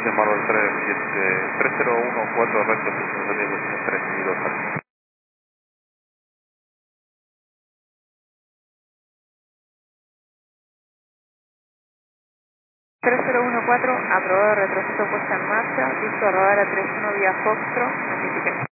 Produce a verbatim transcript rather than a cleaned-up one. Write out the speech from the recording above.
de Marvel tres siete tres cero uno cuatro recto saliendo tres y dos. tres cero uno cuatro, aprobado retroceso puesta en marcha, visto rodar a tres uno vía Foxtro, notificación.